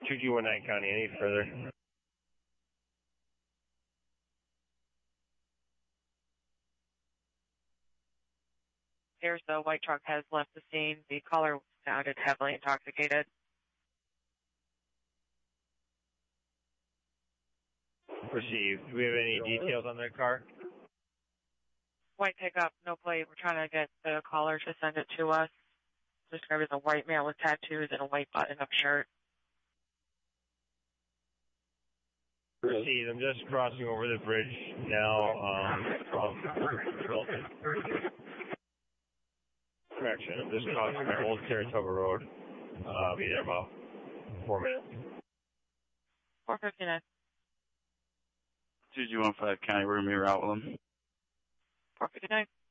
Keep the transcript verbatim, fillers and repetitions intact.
two G one nine County, any further? Here's the white truck has left the scene. The caller sounded heavily intoxicated. Received. Do we have any details on that car? White pickup, no plate. We're trying to get the caller to send it to us. Described as a white male with tattoos and a white button-up shirt. Received. I'm just crossing over the bridge now um, from Correction. I'm just crossing my old Saratoga Road. Uh, I'll be there about four minutes. four fifty-nine. two G one five County, we're going to be out with them. four fifty-nine.